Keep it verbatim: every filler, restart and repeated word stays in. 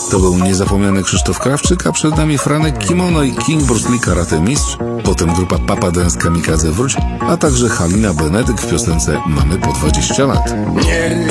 To był niezapomniany Krzysztof Krawczyk, a przed nami Franek Kimono i King Bruce Lee Karate Mistrz, potem grupa Papa Dance Kamikadze Wróć, a także Halina Benedyk w piosence Mamy po dwadzieścia lat. Nie.